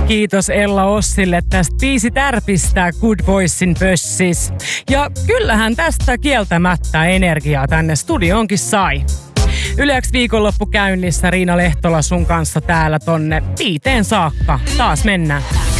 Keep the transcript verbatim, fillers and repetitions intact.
Kiitos Ella Ossille tästä biisi tärpistä Good Voicein pössis. Ja kyllähän tästä kieltämättä energiaa tänne studioonkin sai. Yle X viikonloppu käynnissä, Riina Lehtola sun kanssa täällä tonne viiteen saakka. Taas mennään.